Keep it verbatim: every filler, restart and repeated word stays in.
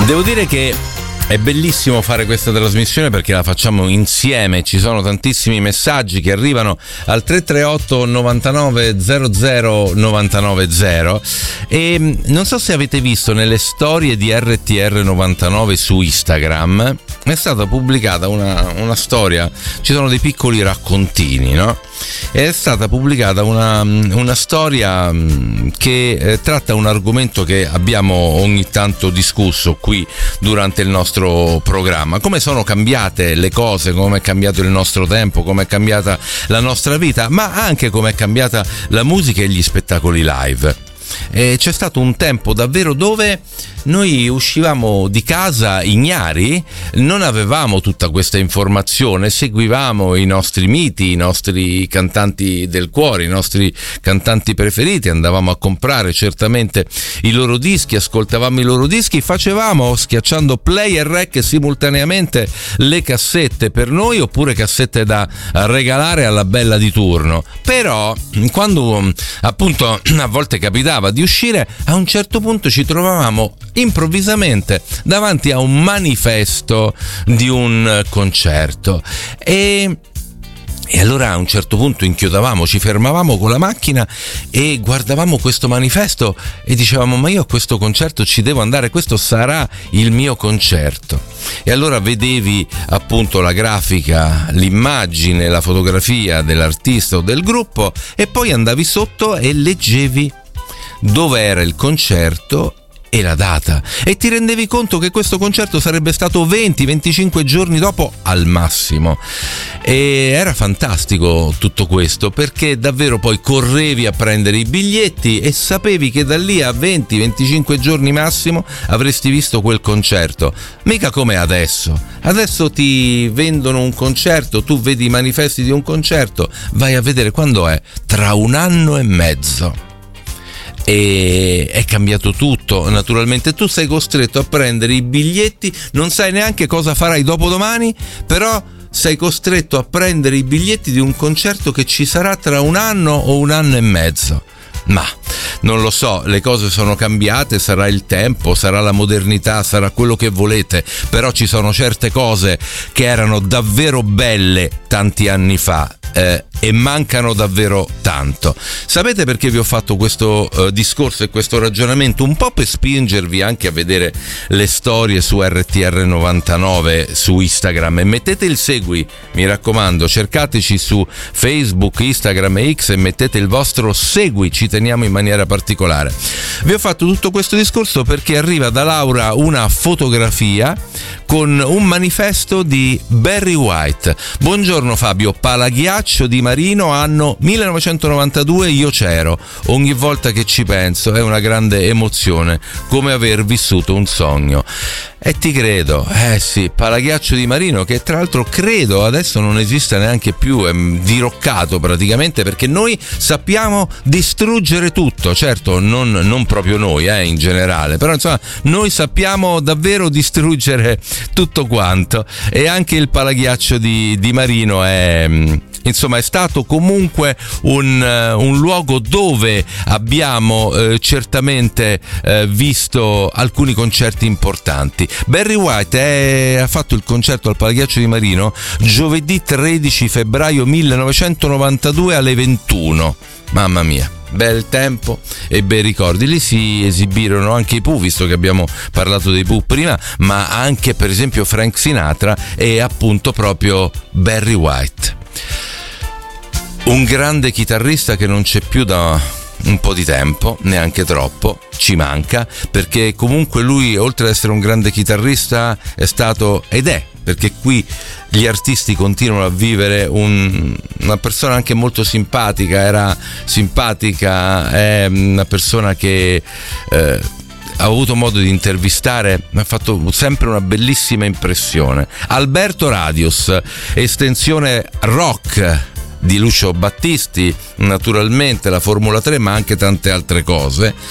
Devo dire che è bellissimo fare questa trasmissione perché la facciamo insieme, ci sono tantissimi messaggi che arrivano al tre tre otto novantanove zero zero novantanove zero e non so se avete visto nelle storie di R T R novantanove su Instagram è stata pubblicata una, una storia, ci sono dei piccoli raccontini, no? È stata pubblicata una, una storia che eh, tratta un argomento che abbiamo ogni tanto discusso qui durante il nostro programma: come sono cambiate le cose, come è cambiato il nostro tempo, come è cambiata la nostra vita, ma anche come è cambiata la musica e gli spettacoli live. E c'è stato un tempo davvero dove noi uscivamo di casa ignari, non avevamo tutta questa informazione, seguivamo i nostri miti, i nostri cantanti del cuore, i nostri cantanti preferiti, andavamo a comprare certamente i loro dischi, ascoltavamo i loro dischi, facevamo schiacciando play e rec simultaneamente le cassette per noi oppure cassette da regalare alla bella di turno. Però quando appunto a volte capitava di uscire, a un certo punto ci trovavamo improvvisamente davanti a un manifesto di un concerto e E allora a un certo punto inchiodavamo, ci fermavamo con la macchina e guardavamo questo manifesto e dicevamo: ma io a questo concerto ci devo andare, questo sarà il mio concerto. E allora vedevi appunto la grafica, l'immagine, la fotografia dell'artista o del gruppo e poi andavi sotto e leggevi dove era il concerto e la data e ti rendevi conto che questo concerto sarebbe stato venti venticinque giorni dopo al massimo. E era fantastico tutto questo perché davvero poi correvi a prendere i biglietti e sapevi che da lì a venti venticinque giorni massimo avresti visto quel concerto. Mica come adesso. Adesso ti vendono un concerto, tu vedi i manifesti di un concerto, vai a vedere quando è, tra un anno e mezzo. E è cambiato tutto, naturalmente tu sei costretto a prendere i biglietti, non sai neanche cosa farai dopodomani, però sei costretto a prendere i biglietti di un concerto che ci sarà tra un anno o un anno e mezzo. Ma non lo so, le cose sono cambiate, sarà il tempo, sarà la modernità, sarà quello che volete, però ci sono certe cose che erano davvero belle tanti anni fa eh, e mancano davvero tanto. Sapete perché vi ho fatto questo eh, discorso e questo ragionamento? Un po' per spingervi anche a vedere le storie su R T R novantanove su Instagram e mettete il segui, mi raccomando, cercateci su Facebook, Instagram e X e mettete il vostro segui, ci teniamo in maniera particolare. Vi ho fatto tutto questo discorso perché arriva da Laura una fotografia con un manifesto di Barry White. Buongiorno Fabio, Palaghiaccio di Marino, anno millenovecentonovantadue, io c'ero. Ogni volta che ci penso è una grande emozione, come aver vissuto un sogno. E ti credo, eh sì, Palaghiaccio di Marino, che tra l'altro credo adesso non esista neanche più, è diroccato praticamente, perché noi sappiamo distruggere tutto, certo non, non proprio noi eh, in generale, però insomma noi sappiamo davvero distruggere tutto quanto, e anche il Palaghiaccio di, di Marino è... insomma è stato comunque un, un luogo dove abbiamo eh, certamente eh, visto alcuni concerti importanti. Barry White è, ha fatto il concerto al Palaghiaccio di Marino giovedì tredici febbraio millenovecentonovantadue alle ventuno. Mamma mia, bel tempo e bei ricordi. Lì si esibirono anche i Pooh, visto che abbiamo parlato dei Pooh prima, ma anche per esempio Frank Sinatra e appunto proprio Barry White. Un grande chitarrista che non c'è più da un po' di tempo, neanche troppo, ci manca, perché comunque lui, oltre ad essere un grande chitarrista, è stato ed è, perché qui gli artisti continuano a vivere, un, una persona anche molto simpatica, era simpatica, è una persona che... Eh, ho avuto modo di intervistare, mi ha fatto sempre una bellissima impressione. Alberto Radius, estensione rock di Lucio Battisti, naturalmente la Formula tre, ma anche tante altre cose.